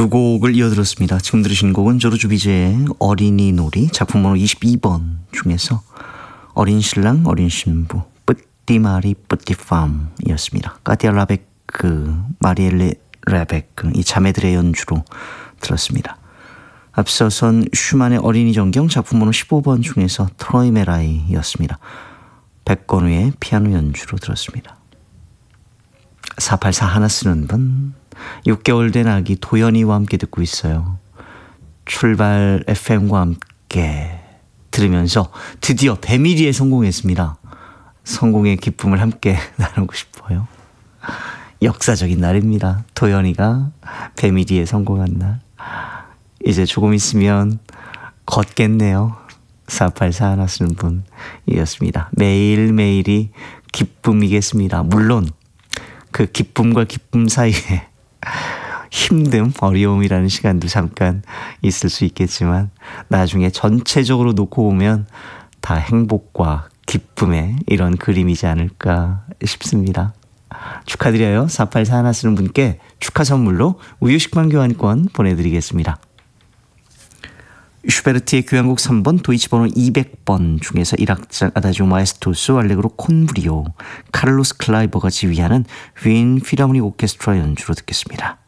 두 곡을 이어들었습니다. 지금 들으신 곡은 조르주 비제의 어린이 놀이 작품번호 22번 중에서 어린 신랑 어린 신부 뿌띠마리 뿌띠팜이었습니다. 까디아 라베크, 마리엘레 라베크 이 자매들의 연주로 들었습니다. 앞서선 슈만의 어린이 전경 작품번호 15번 중에서 트로이 메라이였습니다. 백건우의 피아노 연주로 들었습니다. 484 하나 쓰는 분 6개월 된 아기 도연이와 함께 듣고 있어요. 출발 FM과 함께 들으면서 드디어 배밀이에 성공했습니다. 성공의 기쁨을 함께 나누고 싶어요. 역사적인 날입니다. 도연이가 배밀이에 성공한 날. 이제 조금 있으면 걷겠네요. 484 하나 쓰는 분이었습니다. 매일매일이 기쁨이겠습니다. 물론 그 기쁨과 기쁨 사이에 힘듦, 어려움이라는 시간도 잠깐 있을 수 있겠지만 나중에 전체적으로 놓고 보면 다 행복과 기쁨의 이런 그림이지 않을까 싶습니다. 축하드려요. 484 하나 쓰는 분께 축하 선물로 우유식빵 교환권 보내드리겠습니다. 슈베르트의 교향곡 3번 도이치 번호 200번 중에서 1악장 아다지오 마에스토스 알레그로 콘브리오 카를로스 클라이버가 지휘하는 윈 필하모닉 오케스트라 연주로 듣겠습니다.